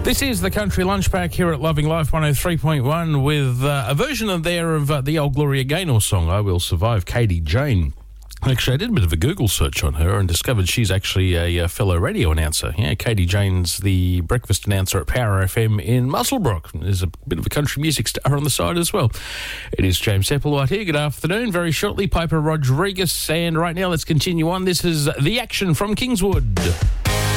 This is the Country Lunch Pack here at Loving Life 103.1 with a version of the old Gloria Gaynor song, I Will Survive, Katie Jane. Actually, I did a bit of a Google search on her and discovered she's actually a fellow radio announcer. Yeah, Katie Jane's the breakfast announcer at Power FM in Muswellbrook. There's a bit of a country music star on the side as well. It is James Sepplewhite here. Good afternoon. Very shortly, Piper Rodriguez. And right now, let's continue on. This is The Action from Kingswood.